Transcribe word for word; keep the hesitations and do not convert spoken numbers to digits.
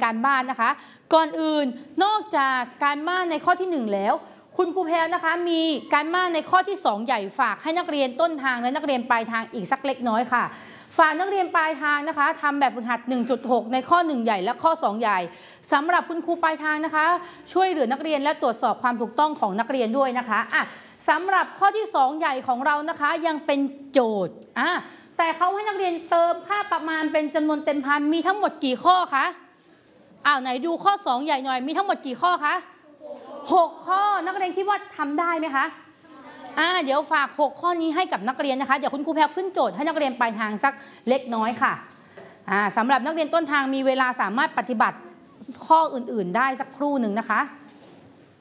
การบ้านนะคะก่อนอื่นนอกจากการบ้านในข้อที่หนึ่งแล้วคุณครูแพรวนะคะมีการบ้านในข้อที่สองใหญ่ฝากให้นักเรียนต้นทางและนักเรียนปลายทางอีกสักเล็กน้อยค่ะฝากนักเรียนปลายทางนะคะทำแบบฝึกหัด หนึ่งจุดหก ในข้อหนึ่งใหญ่และข้อสองใหญ่สำหรับคุณครูปลายทางนะคะช่วยเหลือนักเรียนและตรวจสอบความถูกต้องของนักเรียนด้วยนะคะอ่ะสำหรับข้อที่สองใหญ่ของเรานะคะยังเป็นโจทย์อ่ะแต่เขาให้นักเรียนเติมค่าประมาณเป็นจำนวนเต็มพันมีทั้งหมดกี่ข้อคะอ้าวไหนดูข้อสองใหญ่หน่อยมีทั้งหมดกี่ข้อคะหกข้อนักเรียนคิดว่าทำได้ไหมคะอ่าเดี๋ยวฝากหกข้อนี้ให้กับนักเรียนนะคะเดี๋ยวคุณครูแพรขึ้นโจทย์ให้นักเรียนปลายทางสักเล็กน้อยค่ะอ่าสำหรับนักเรียนต้นทางมีเวลาสามารถปฏิบัติข้ออื่นๆได้สักครู่หนึ่งนะคะ